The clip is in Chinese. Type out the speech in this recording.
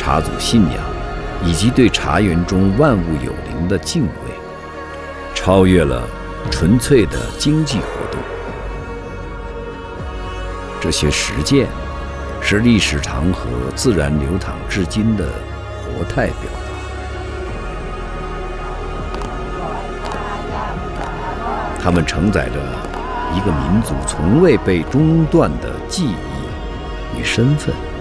茶祖信仰，以及对茶园中万物有灵的敬畏，超越了纯粹的经济活动。这些实践是历史长河自然流淌至今的活态表达。它们承载着一个民族从未被中断的记忆与身份。